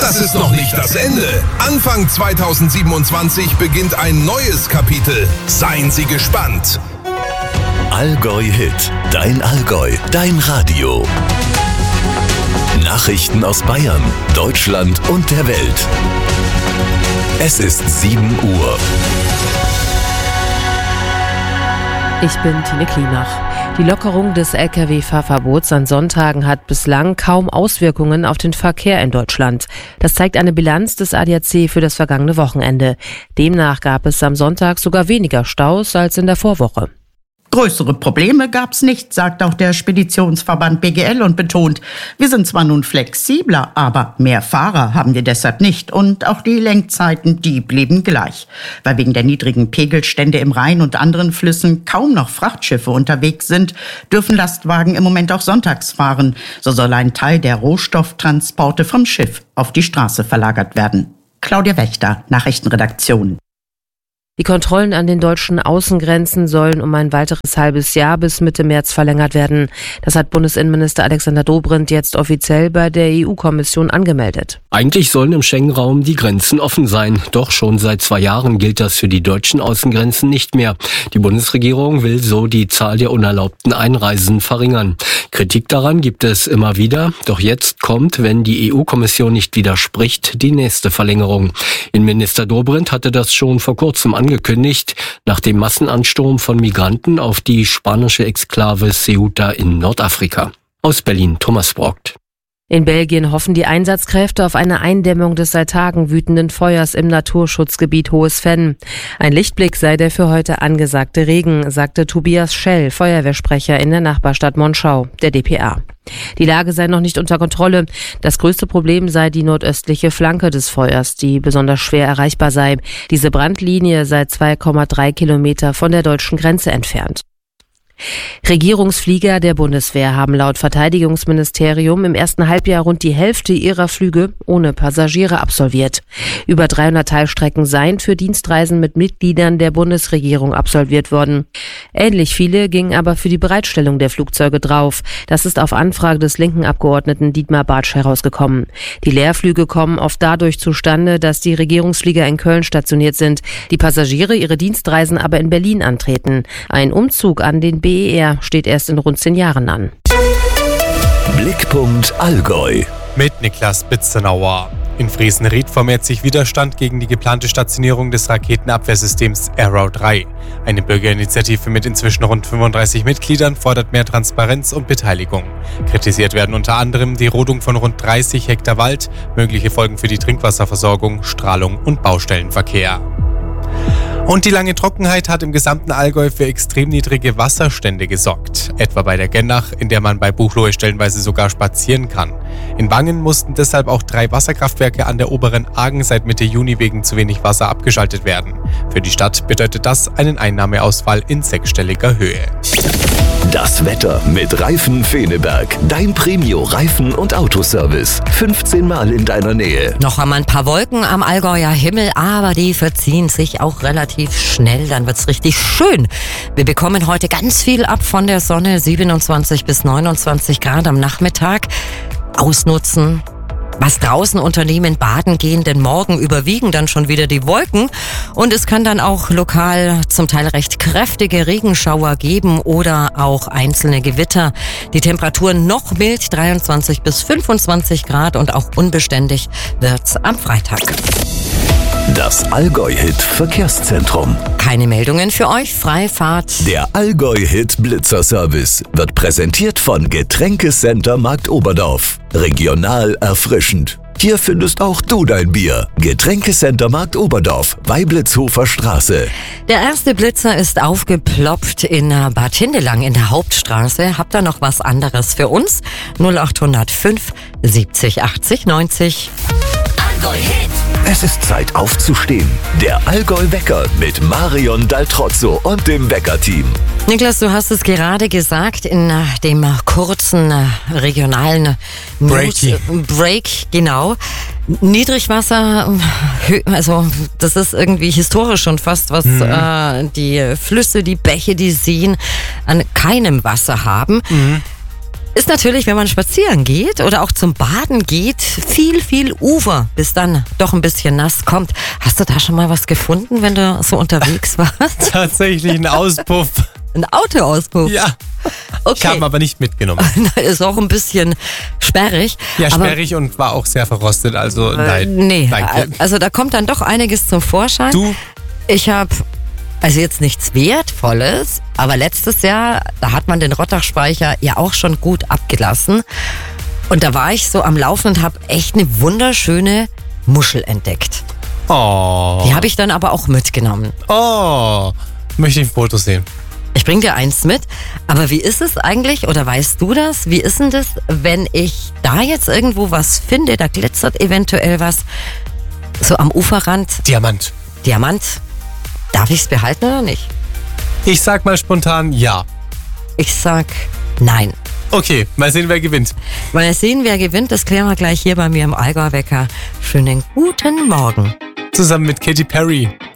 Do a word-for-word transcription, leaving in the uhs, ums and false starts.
Das ist noch nicht das Ende. Anfang zweitausendsiebenundzwanzig beginnt ein neues Kapitel. Seien Sie gespannt. Allgäu Hit. Dein Allgäu. Dein Radio. Nachrichten aus Bayern, Deutschland und der Welt. Es ist sieben Uhr. Ich bin Tine Klimach. Die Lockerung des L K W-Fahrverbots an Sonntagen hat bislang kaum Auswirkungen auf den Verkehr in Deutschland. Das zeigt eine Bilanz des A D A C für das vergangene Wochenende. Demnach gab es am Sonntag sogar weniger Staus als in der Vorwoche. Größere Probleme gab's nicht, sagt auch der Speditionsverband B G L und betont, wir sind zwar nun flexibler, aber mehr Fahrer haben wir deshalb nicht und auch die Lenkzeiten, die blieben gleich. Weil wegen der niedrigen Pegelstände im Rhein und anderen Flüssen kaum noch Frachtschiffe unterwegs sind, dürfen Lastwagen im Moment auch sonntags fahren. So soll ein Teil der Rohstofftransporte vom Schiff auf die Straße verlagert werden. Claudia Wächter, Nachrichtenredaktion. Die Kontrollen an den deutschen Außengrenzen sollen um ein weiteres halbes Jahr bis Mitte März verlängert werden. Das hat Bundesinnenminister Alexander Dobrindt jetzt offiziell bei der E U-Kommission angemeldet. Eigentlich sollen im Schengen-Raum die Grenzen offen sein. Doch schon seit zwei Jahren gilt das für die deutschen Außengrenzen nicht mehr. Die Bundesregierung will so die Zahl der unerlaubten Einreisen verringern. Kritik daran gibt es immer wieder. Doch jetzt kommt, wenn die E U-Kommission nicht widerspricht, die nächste Verlängerung. Innenminister Dobrindt hatte das schon vor kurzem angekündigt, nach dem Massenansturm von Migranten auf die spanische Exklave Ceuta in Nordafrika. Aus Berlin, Thomas Brockt. In Belgien hoffen die Einsatzkräfte auf eine Eindämmung des seit Tagen wütenden Feuers im Naturschutzgebiet Hohes Venn. Ein Lichtblick sei der für heute angesagte Regen, sagte Tobias Schell, Feuerwehrsprecher in der Nachbarstadt Monschau, der D P A. Die Lage sei noch nicht unter Kontrolle. Das größte Problem sei die nordöstliche Flanke des Feuers, die besonders schwer erreichbar sei. Diese Brandlinie sei zwei Komma drei Kilometer von der deutschen Grenze entfernt. Regierungsflieger der Bundeswehr haben laut Verteidigungsministerium im ersten Halbjahr rund die Hälfte ihrer Flüge ohne Passagiere absolviert. Über dreihundert Teilstrecken seien für Dienstreisen mit Mitgliedern der Bundesregierung absolviert worden. Ähnlich viele gingen aber für die Bereitstellung der Flugzeuge drauf. Das ist auf Anfrage des linken Abgeordneten Dietmar Bartsch herausgekommen. Die Leerflüge kommen oft dadurch zustande, dass die Regierungsflieger in Köln stationiert sind, die Passagiere ihre Dienstreisen aber in Berlin antreten. Ein Umzug an den B E R steht erst in rund zehn Jahren an. Blickpunkt Allgäu. Mit Niklas Bitzenauer. In Friesenried formiert sich Widerstand gegen die geplante Stationierung des Raketenabwehrsystems Arrow drei. Eine Bürgerinitiative mit inzwischen rund fünfunddreißig Mitgliedern fordert mehr Transparenz und Beteiligung. Kritisiert werden unter anderem die Rodung von rund dreißig Hektar Wald, mögliche Folgen für die Trinkwasserversorgung, Strahlung und Baustellenverkehr. Und die lange Trockenheit hat im gesamten Allgäu für extrem niedrige Wasserstände gesorgt. Etwa bei der Gennach, in der man bei Buchloe stellenweise sogar spazieren kann. In Wangen mussten deshalb auch drei Wasserkraftwerke an der oberen Argen seit Mitte Juni wegen zu wenig Wasser abgeschaltet werden. Für die Stadt bedeutet das einen Einnahmeausfall in sechsstelliger Höhe. Das Wetter mit Reifen Feneberg. Dein Premio-Reifen- und Autoservice. fünfzehn Mal in deiner Nähe. Noch haben wir ein paar Wolken am Allgäuer Himmel, aber die verziehen sich auch relativ schnell. Dann wird's richtig schön. Wir bekommen heute ganz viel ab von der Sonne. siebenundzwanzig bis neunundzwanzig Grad am Nachmittag. Ausnutzen. Was draußen unternehmen, baden gehen, denn morgen überwiegen dann schon wieder die Wolken und es kann dann auch lokal zum Teil recht kräftige Regenschauer geben oder auch einzelne Gewitter. Die Temperaturen noch mild, dreiundzwanzig bis fünfundzwanzig Grad und auch unbeständig wird's am Freitag. Das Allgäu-Hit Verkehrszentrum. Keine Meldungen für euch, Freifahrt. Der Allgäu-Hit Blitzer-Service wird präsentiert von Getränkecenter Markt Oberdorf. Regional erfrischend. Hier findest auch du dein Bier. Getränkecenter Markt Oberdorf, Weiblitzhofer Straße. Der erste Blitzer ist aufgeploppt in Bad Hindelang in der Hauptstraße. Habt ihr noch was anderes für uns? null acht null fünf siebzig achtzig neunzig. Allgäu-Hit. Es ist Zeit aufzustehen. Der Allgäu-Wecker mit Marion Daltrozzo und dem Wecker-Team. Niklas, du hast es gerade gesagt, in dem kurzen regionalen News Break, genau. Niedrigwasser, also das ist irgendwie historisch schon fast, was mhm. äh, die Flüsse, die Bäche, die Seen an keinem Wasser haben. Mhm. ist natürlich, wenn man spazieren geht oder auch zum Baden geht, viel, viel Ufer, bis dann doch ein bisschen nass kommt. Hast du da schon mal was gefunden, wenn du so unterwegs warst? Tatsächlich ein Auspuff. Ein Autoauspuff? Ja. Okay. Ich habe ihn aber nicht mitgenommen. Ist auch ein bisschen sperrig. Ja, aber, sperrig und war auch sehr verrostet, also äh, nein. Nee, danke. Also da kommt dann doch einiges zum Vorschein. Du? Ich habe also jetzt nichts Wertvolles, aber letztes Jahr, da hat man den Rottachspeicher ja auch schon gut abgelassen. Und da war ich so am Laufen und habe echt eine wunderschöne Muschel entdeckt. Oh. Die habe ich dann aber auch mitgenommen. Oh. Möchte ich ein Foto sehen. Ich bring dir eins mit, aber wie ist es eigentlich, oder weißt du das, wie ist denn das, wenn ich da jetzt irgendwo was finde, da glitzert eventuell was, so am Uferrand. Diamant. Diamant, darf ich es behalten oder nicht? Ich sag mal spontan ja. Ich sag nein. Okay, mal sehen, wer gewinnt. Mal sehen, wer gewinnt, das klären wir gleich hier bei mir im Allgäu-Wecker. Schönen guten Morgen. Zusammen mit Katy Perry.